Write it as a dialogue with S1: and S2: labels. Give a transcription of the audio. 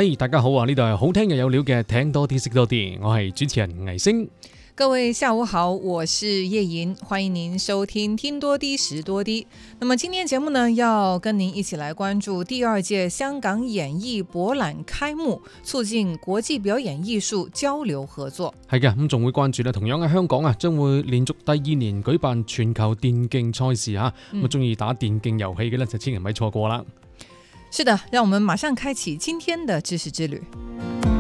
S1: 嘿，大家好啊！呢度係好聽又有料嘅聽多啲識多啲，我係主持人倪星。
S2: 各位下午好，我是葉瑩，歡迎您收聽聽多啲識多啲。那麼今天節目呢，要跟您一起來關注第二屆香港演藝博覽開幕，促進國際表演藝術交流合作。係嘅，咁仲會關注咧，同樣喺香港啊，將會連續第2年舉辦全球電競賽事啊。咁中意打電競遊戲嘅呢，就千祈唔可以錯過啦。 是的，讓我們馬上開啟今天的知識之旅。